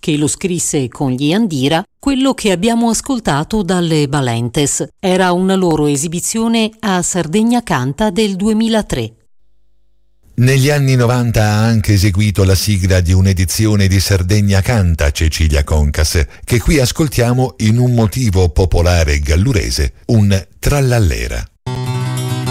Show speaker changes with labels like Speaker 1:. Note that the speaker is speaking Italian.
Speaker 1: che lo scrisse con gli Andira, quello che abbiamo ascoltato dalle Balentes. Era una loro esibizione a Sardegna Canta del 2003.
Speaker 2: Negli anni 90 ha anche eseguito la sigla di un'edizione di Sardegna Canta Cecilia Concas, che qui ascoltiamo in un motivo popolare gallurese, un trallallera.